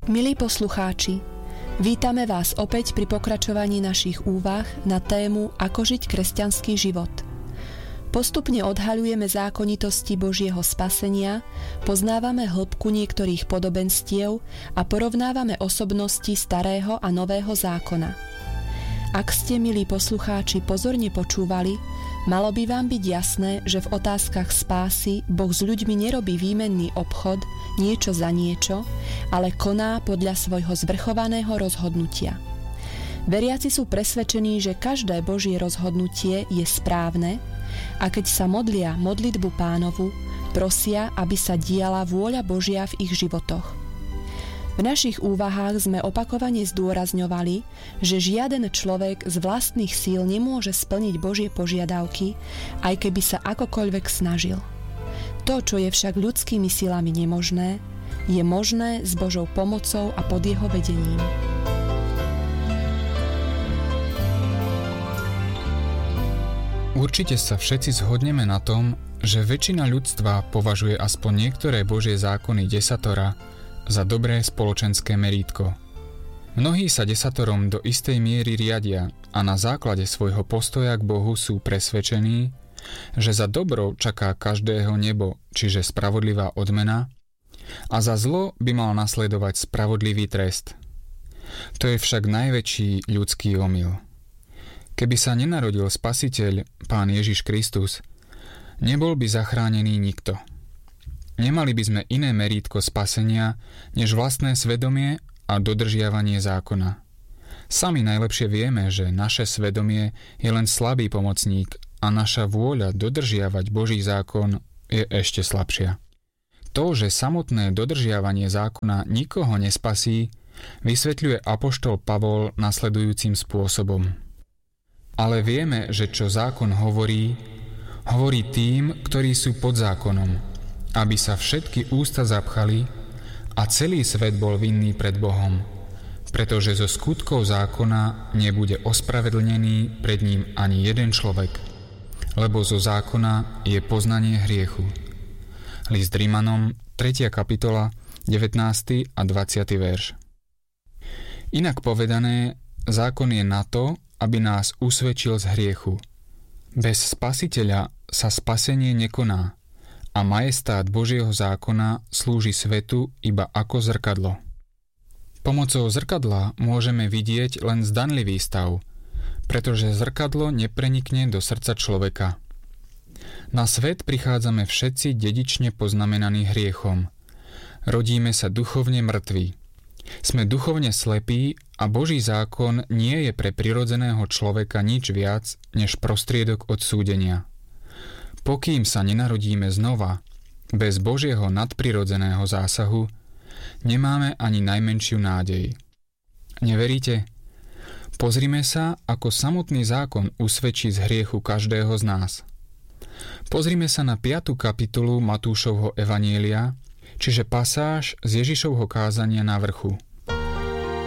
Milí poslucháči, vítame vás opäť pri pokračovaní našich úvah na tému Ako žiť kresťanský život. Postupne odhaľujeme zákonitosti Božieho spasenia, poznávame hĺbku niektorých podobenstiev a porovnávame osobnosti Starého a Nového zákona. Ak ste, milí poslucháči, pozorne počúvali, malo by vám byť jasné, že v otázkach spásy Boh s ľuďmi nerobí výmenný obchod, niečo za niečo, ale koná podľa svojho zvrchovaného rozhodnutia. Veriaci sú presvedčení, že každé Božie rozhodnutie je správne a keď sa modlia modlitbu Pánovu, prosia, aby sa diala vôľa Božia v ich životoch. V našich úvahách sme opakovane zdôrazňovali, že žiaden človek z vlastných síl nemôže splniť Božie požiadavky, aj keby sa akokoľvek snažil. To, čo je však ľudskými silami nemožné, je možné s Božou pomocou a pod jeho vedením. Určite sa všetci zhodneme na tom, že väčšina ľudstva považuje aspoň niektoré Božie zákony desatora za dobré spoločenské merítko. Mnohí sa desatorom do istej miery riadia a na základe svojho postoja k Bohu sú presvedčení, že za dobro čaká každého nebo, čiže spravodlivá odmena, a za zlo by mal nasledovať spravodlivý trest. To je však najväčší ľudský omyl. Keby sa nenarodil Spasiteľ, Pán Ježiš Kristus, nebol by zachránený nikto. Nemali by sme iné merítko spasenia, než vlastné svedomie a dodržiavanie zákona. Sami najlepšie vieme, že naše svedomie je len slabý pomocník a naša vôľa dodržiavať Boží zákon je ešte slabšia. To, že samotné dodržiavanie zákona nikoho nespasí, vysvetľuje apoštol Pavol nasledujúcim spôsobom. Ale vieme, že čo zákon hovorí tým, ktorí sú pod zákonom, aby sa všetky ústa zapchali a celý svet bol vinný pred Bohom, pretože zo skutkov zákona nebude ospravedlnený pred ním ani jeden človek, lebo zo zákona je poznanie hriechu. List Rimanom, 3. kapitola, 19. a 20. verš. Inak povedané, zákon je na to, aby nás usvedčil z hriechu. Bez Spasiteľa sa spasenie nekoná, a majestát Božieho zákona slúži svetu iba ako zrkadlo. Pomocou zrkadla môžeme vidieť len zdanlivý stav, pretože zrkadlo neprenikne do srdca človeka. Na svet prichádzame všetci dedične poznamenaní hriechom. Rodíme sa duchovne mŕtvi. Sme duchovne slepí a Boží zákon nie je pre prirodzeného človeka nič viac než prostriedok odsúdenia. Pokým sa nenarodíme znova, bez Božieho nadprirodzeného zásahu, nemáme ani najmenšiu nádej. Neveríte? Pozrime sa, ako samotný zákon usvedčí z hriechu každého z nás. Pozrime sa na 5. kapitolu Matúšovho evanjelia, čiže pasáž z Ježišovho kázania na vrchu.